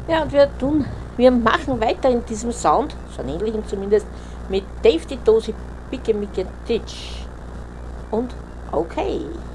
Ja, und wir machen weiter in diesem Sound, so einen ähnlichen zumindest, mit Dave die Dosi, Picke Micke Titsch. Und okay.